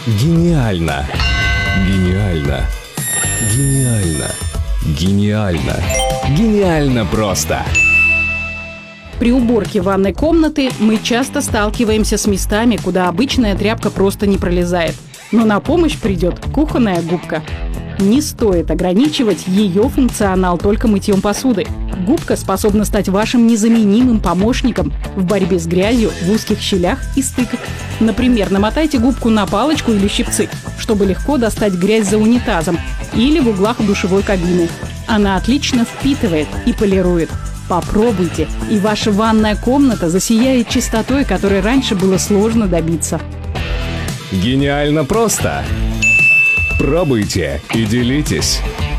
Гениально! Гениально! Гениально! Гениально! Гениально просто! При уборке ванной комнаты мы часто сталкиваемся с местами, куда обычная тряпка просто не пролезает. Но на помощь придет кухонная губка. Не стоит ограничивать ее функционал только мытьем посуды. Губка способна стать вашим незаменимым помощником в борьбе с грязью в узких щелях и стыках. Например, намотайте губку на палочку или щипцы, чтобы легко достать грязь за унитазом или в углах душевой кабины. Она отлично впитывает и полирует. Попробуйте, и ваша ванная комната засияет чистотой, которой раньше было сложно добиться. Гениально просто! Пробуйте и делитесь!